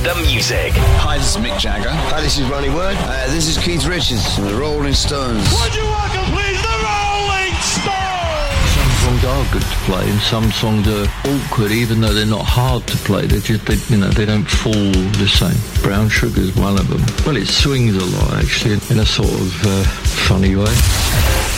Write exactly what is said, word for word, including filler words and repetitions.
the music. Hi, this is Mick Jagger. Hi, this is Ronnie Wood. Uh, this is Keith Richards from the Rolling Stones. Would you welcome, please, the Rolling Stones? Some songs are good to play, and some songs are awkward, even though they're not hard to play. They just, they, you know, they don't fall the same. Brown Sugar's one of them. Well, it swings a lot, actually, in a sort of uh, funny way.